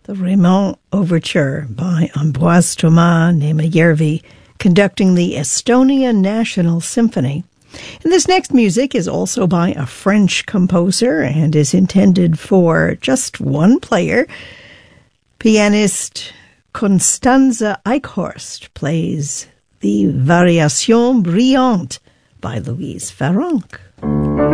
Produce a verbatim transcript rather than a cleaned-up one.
the Raymond Overture by Ambroise Thomas Nemijervi, conducting the Estonia National Symphony. And this next music is also by a French composer and is intended for just one player. Pianist Constanze Eichhorst plays the Variation Brillante by Louise Farrenc.